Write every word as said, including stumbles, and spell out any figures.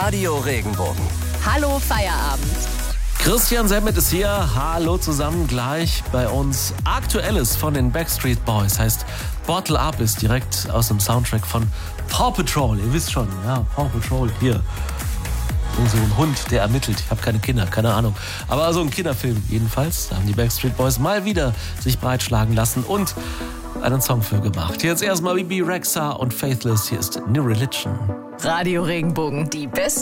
Radio Regenbogen. Hallo Feierabend. Christian Semmet ist hier. Hallo zusammen, gleich bei uns. Aktuelles von den Backstreet Boys heißt Bottle Up, ist direkt aus dem Soundtrack von Paw Patrol. Ihr wisst schon, ja, Paw Patrol hier. So ein Hund, der ermittelt. Ich habe keine Kinder, keine Ahnung. Aber so ein Kinderfilm jedenfalls. Da haben die Backstreet Boys mal wieder sich breitschlagen lassen und einen Song für gemacht. Jetzt erstmal Bebe Rexha und Faithless. Hier ist New Religion. Radio Regenbogen, die beste